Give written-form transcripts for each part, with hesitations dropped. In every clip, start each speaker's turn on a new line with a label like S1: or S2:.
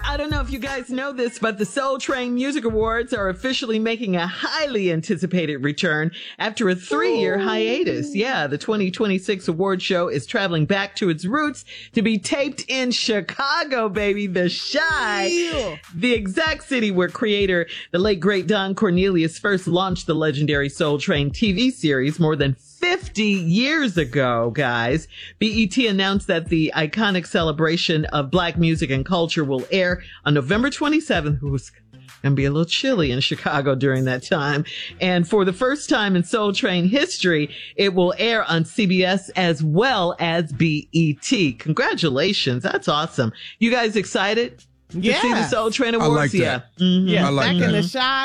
S1: I don't know if you guys know this, but the Soul Train Music Awards are officially making a highly anticipated return after a 3-year hiatus. Yeah, the 2026 award show is traveling back to its roots to be taped in Chicago, baby, the Chi. The exact city where creator, the late great Don Cornelius, first launched the legendary Soul Train TV series more than 50 years ago, guys. BET announced that the iconic celebration of Black music and culture will air on November 27th. It was going to be a little chilly in Chicago during that time. And for the first time in Soul Train history, it will air on CBS as well as BET. Congratulations. That's awesome. You guys excited? To see the Soul Train Awards?
S2: I like that.
S1: Yeah. Mm-hmm.
S2: Yeah, I like
S3: back
S2: that.
S3: in the Chi.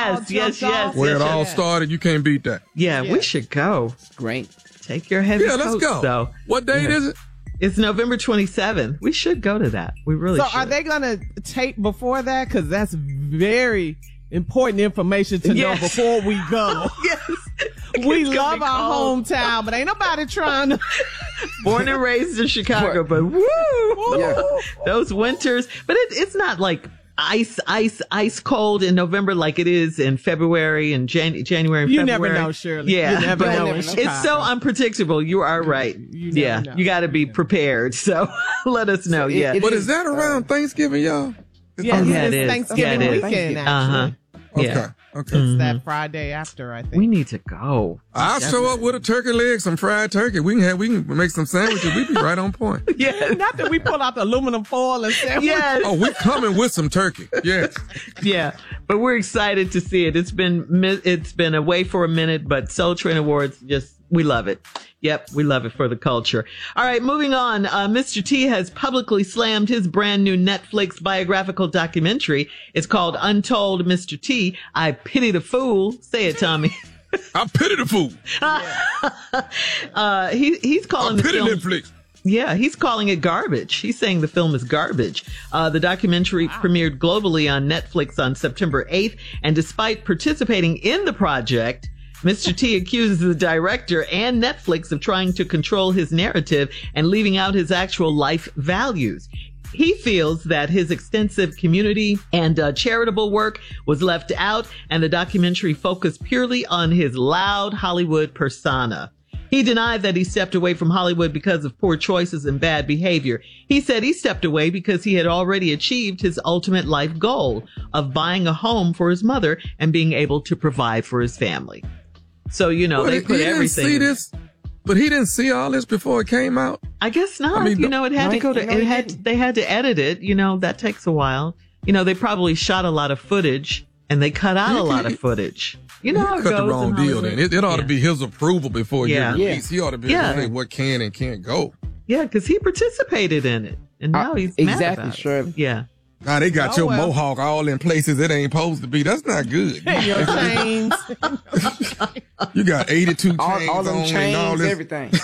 S1: Yes.
S2: Where it all started, you can't beat that.
S1: Yeah, we should go.
S4: Great.
S1: Take your heavy
S2: Yeah, let's
S1: coats,
S2: go.
S1: though.
S2: What date is it?
S1: It's November 27th. We should go to that. We really should.
S3: So are they going to tape before that? Because that's very important information to know before we go.
S1: Yes.
S3: We love our hometown, but ain't nobody trying to.
S1: Born and raised in Chicago, but woo!
S4: Yeah.
S1: Those winters. But it's not like ice cold in November like it is in February and January and February.
S3: You never know, Shirley.
S1: Yeah,
S3: you never know.
S1: It's so unpredictable. You are right.
S3: You
S1: You got to be prepared. So let us know.
S2: But is that around Thanksgiving, y'all?
S3: Yeah,
S1: it
S3: it's
S1: is.
S3: Thanksgiving weekend, actually.
S2: Okay.
S3: It's that Friday after, I think.
S1: We need to go.
S2: I'll show up with a turkey leg, some fried turkey. We can make some sandwiches. We be right on point.
S1: Yes.
S3: Not that we pull out the aluminum foil and sandwich.
S1: Yes.
S2: Oh, we coming with some turkey. Yes.
S1: Yeah, but we're excited to see it. It's been away for a minute, but Soul Train Awards, we love it. Yep, we love it for the culture. All right, moving on. Mr. T has publicly slammed his brand new Netflix biographical documentary. It's called Untold Mr. T. I Pity the Fool. Say it, Tommy.
S2: I pity the fool.
S1: He's calling the
S2: pity
S1: film.
S2: Netflix.
S1: Yeah, he's calling it garbage. He's saying the film is garbage. The documentary premiered globally on Netflix on September 8th, and despite participating in the project, Mr. T accuses the director and Netflix of trying to control his narrative and leaving out his actual life values. He feels that his extensive community and charitable work was left out, and the documentary focused purely on his loud Hollywood persona. He denied that he stepped away from Hollywood because of poor choices and bad behavior. He said he stepped away because he had already achieved his ultimate life goal of buying a home for his mother and being able to provide for his family. So, they put everything.
S2: He didn't see this, but he didn't see all this before it came out.
S1: I guess not. It had to go to, they had to edit it. That takes a while. They probably shot a lot of footage and they cut out a lot of footage. How it
S2: cut
S1: goes
S2: the wrong deal then. It ought to be his approval before it gets released. He ought to be able to say what can and can't go.
S1: Yeah, because he participated in it. And now he's mad about it. Yeah.
S2: Now they got your mohawk all in places it ain't supposed to be. That's not good.
S3: Your chains.
S2: You got 82 chains
S4: all them
S2: on
S4: chains,
S2: and all this.
S4: everything.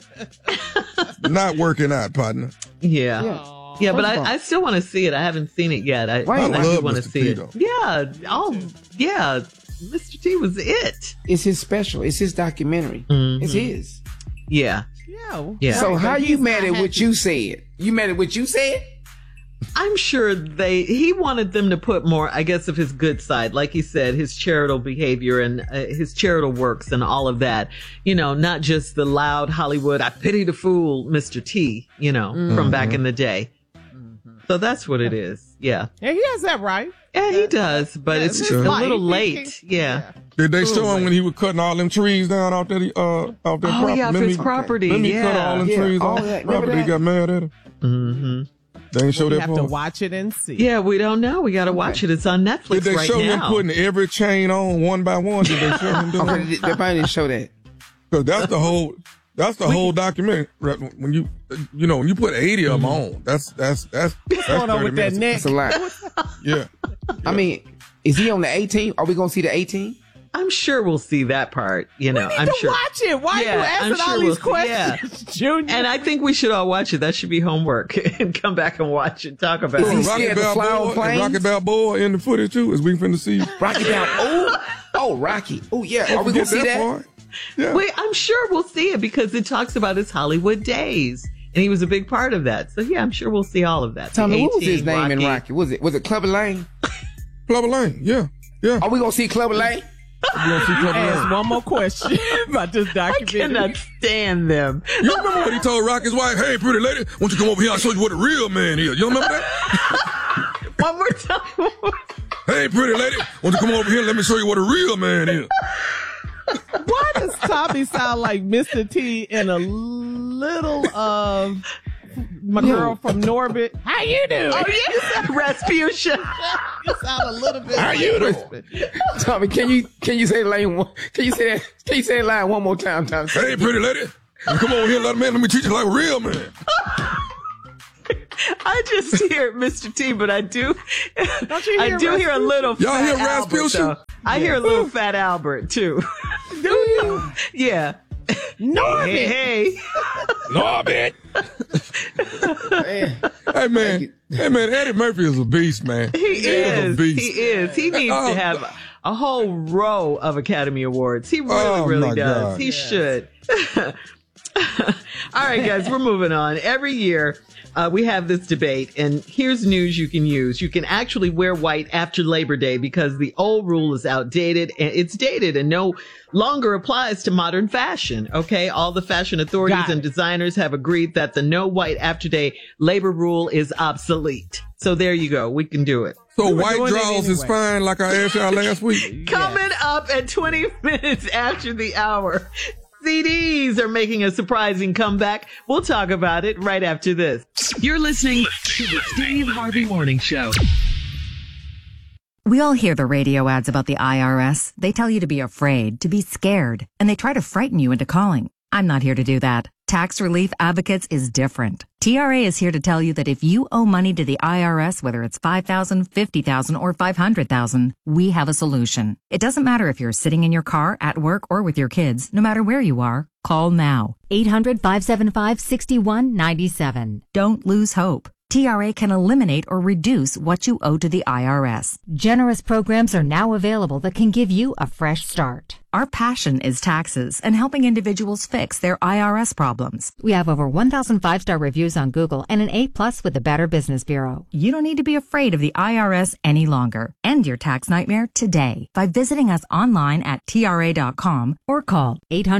S2: Not working out, partner.
S1: Yeah. Yeah, but I still want to see it. I haven't seen it yet. I do want to see it. Yeah. Oh, yeah. Mr. T was it.
S4: It's his special. It's his documentary.
S1: Mm-hmm.
S4: It's his.
S1: Yeah.
S3: Yeah.
S4: So how you mad at what you said? You mad at what you said?
S1: I'm sure he wanted them to put more, I guess, of his good side. Like he said, his charitable behavior and his charitable works and all of that. Not just the loud Hollywood, I pity the fool, Mr. T, from back in the day. Mm-hmm. So that's what it is. Yeah.
S3: Yeah, he has that right.
S1: Yeah, he does, but it's just a little late. Yeah.
S2: Did they show him when he was cutting all them trees down off that property?
S1: Oh, yeah, off his property.
S2: Let me cut all them trees off
S4: that
S2: property. He got mad at him.
S1: Mm-hmm.
S2: They ain't show that part.
S3: We have to watch it and see.
S1: Yeah, we don't know. We got to watch it. It's on Netflix right now.
S2: Did they show him putting every chain on one by one? Did they show him doing that?
S4: They probably didn't show that.
S2: Because that's the whole documentary. When you when you put 80 of them on, that's
S3: What's going on with that neck?
S4: That's a lot.
S2: Yeah.
S4: I mean, is he on the 18? Are we going to see the 18?
S1: I'm sure we'll see that part.
S3: We need to watch it. Why are you asking all these questions, Junior?
S1: And I think we should all watch it. That should be homework. And come back and watch it. Talk about it.
S2: Rocky Balboa in the footage too, as we finna see.
S4: Rocky Balboa. Oh, Rocky. Oh, yeah. Are we going to see that?
S2: Yeah.
S1: Wait, I'm sure we'll see it because it talks about his Hollywood days. And he was a big part of that. So yeah, I'm sure we'll see all of that.
S4: Tommy, what was his
S1: A-Team,
S4: name in Rocky? Was it Clubber Lang?
S2: Clubber Lang, yeah.
S4: Are we gonna see Clubber Lang?
S3: Ask one more question about this
S1: I
S3: documentary.
S1: cannot stand them.
S2: You remember when he told Rocky's wife, "Hey, pretty lady, why don't you come over here? I'll show you what a real man is." You remember that?
S1: One more time.
S2: Hey, pretty lady, why don't you come over here and let me show you what a real man is?
S3: Why does Tommy sound like Mr. T and a little of my girl from Norbit? How you doing?
S1: Oh, yes, Rasputia.
S3: You sound a little bit.
S4: How
S3: like
S4: you doing?
S3: Crispin.
S4: Tommy, can you say the line? Can you say the line one more time, Tommy?
S2: Hey, pretty lady, come over here, let me teach you like a real man.
S1: I just hear Mr. T, but I do.
S3: Don't you hear
S1: I do hear a little.
S2: Y'all
S1: Fat
S2: hear
S1: Albert,
S2: Rasputia?
S1: though. I hear a little Fat Albert too.
S3: Do you?
S1: Yeah.
S3: Norbit.
S1: Hey.
S2: Norbit. Hey man, Eddie Murphy is a beast, man.
S1: He is.
S2: a beast.
S1: He is. He needs to have a whole row of Academy Awards. He really
S2: my
S1: does.
S2: God.
S1: He should. All right, guys, we're moving on. Every year, we have this debate, and here's news you can use. You can actually wear white after Labor Day because the old rule is outdated, and it's dated and no longer applies to modern fashion. Okay, all the fashion authorities and designers have agreed that the no white after day labor rule is obsolete. So there you go. We can do it.
S2: So
S3: We were
S2: white
S3: doing it
S2: draws is
S3: anyway.
S2: fine, like I asked y'all last week.
S1: Coming up at 20 minutes after the hour, CDs are making a surprising comeback. We'll talk about it right after this.
S5: You're listening to the Steve Harvey Morning Show.
S6: We all hear the radio ads about the IRS. They tell you to be afraid, to be scared, and they try to frighten you into calling. I'm not here to do that. Tax Relief Advocates is different. TRA is here to tell you that if you owe money to the IRS, whether it's $5,000, $50,000, or $500,000, we have a solution. It doesn't matter if you're sitting in your car, at work, or with your kids. No matter where you are, call now.
S7: 800-575-6197.
S6: Don't lose hope. TRA can eliminate or reduce what you owe to the IRS.
S7: Generous programs are now available that can give you a fresh start.
S6: Our passion is taxes and helping individuals fix their IRS problems.
S7: We have over 1,000 5-star reviews on Google and an A+ with the Better Business Bureau.
S6: You don't need to be afraid of the IRS any longer. End your tax nightmare today by visiting us online at TRA.com or call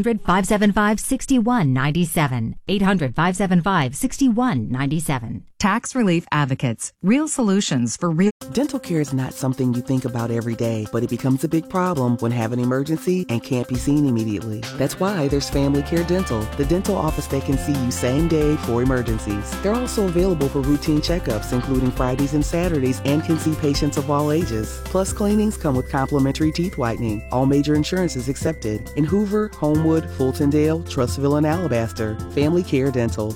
S7: 800-575-6197. 800-575-6197.
S6: Tax Relief Advocates. Real solutions for real.
S8: Dental care is not something you think about every day, but it becomes a big problem when have an emergency and can't be seen immediately. That's why there's Family Care Dental, the dental office that can see you same day for emergencies. They're also available for routine checkups, including Fridays and Saturdays, and can see patients of all ages. Plus, cleanings come with complimentary teeth whitening. All major insurances accepted. In Hoover, Homewood, Fultondale, Trustville, and Alabaster. Family Care Dental,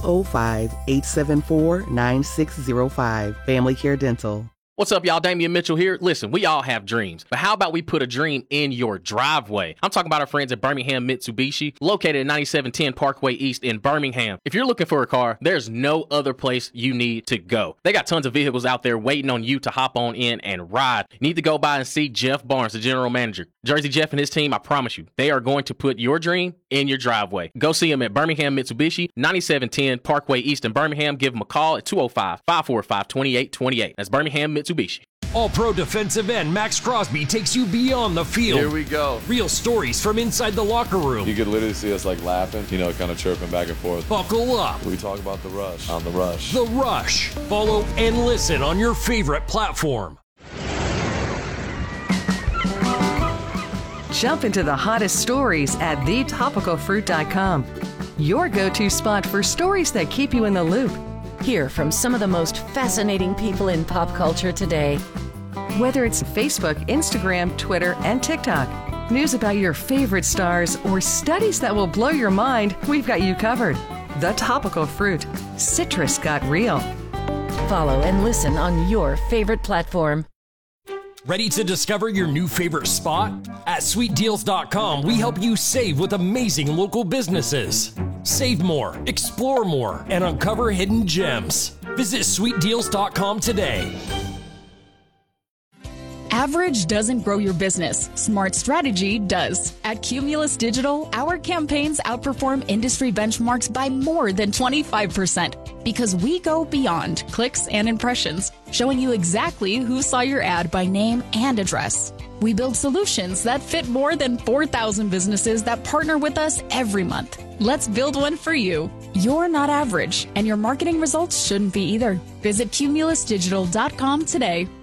S8: 205-874-9605. Family Care Dental.
S9: What's up, y'all? Damian Mitchell here. Listen, we all have dreams, but how about we put a dream in your driveway? I'm talking about our friends at Birmingham Mitsubishi, located at 9710 Parkway East in Birmingham. If you're looking for a car, there's no other place you need to go. They got tons of vehicles out there waiting on you to hop on in and ride. You need to go by and see Jeff Barnes, the general manager. Jersey Jeff and his team, I promise you, they are going to put your dream in your driveway. Go see them at Birmingham Mitsubishi, 9710 Parkway East in Birmingham. Give them a call at 205-545-2828. That's Birmingham Mitsubishi.
S10: All-Pro defensive end Max Crosby takes you beyond the field.
S11: Here we go.
S10: Real stories from inside the locker room.
S11: You could literally see us like laughing, kind of chirping back and forth.
S10: Buckle up.
S11: We talk about The Rush on The Rush.
S10: The Rush. Follow and listen on your favorite platform.
S12: Jump into the hottest stories at thetopicalfruit.com. Your go-to spot for stories that keep you in the loop. Hear from some of the most fascinating people in pop culture today. Whether it's Facebook, Instagram, Twitter, and TikTok, news about your favorite stars, or studies that will blow your mind, we've got you covered. The Topical Fruit. Citrus got real. Follow and listen on your favorite platform.
S10: Ready to discover your new favorite spot? At sweetdeals.com, we help you save with amazing local businesses. Save more, explore more, and uncover hidden gems. Visit sweetdeals.com today.
S13: Average doesn't grow your business. Smart strategy does. At Cumulus Digital, our campaigns outperform industry benchmarks by more than 25% because we go beyond clicks and impressions, showing you exactly who saw your ad by name and address. We build solutions that fit more than 4,000 businesses that partner with us every month. Let's build one for you. You're not average, and your marketing results shouldn't be either. Visit cumulusdigital.com today.